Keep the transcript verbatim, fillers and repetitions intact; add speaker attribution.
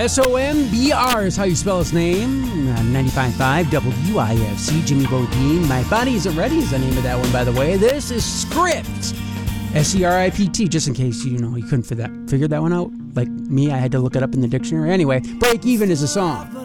Speaker 1: S O M B R is how you spell his name. Uh, ninety-five point five W I F C, Jimmy Bodine. My Body Isn't Ready is the name of that one, by the way. This is Script. S E R I P T, just in case you know you couldn't figure that, figure that one out. Like me, I had to look it up in the dictionary. Anyway, Break Even is a song.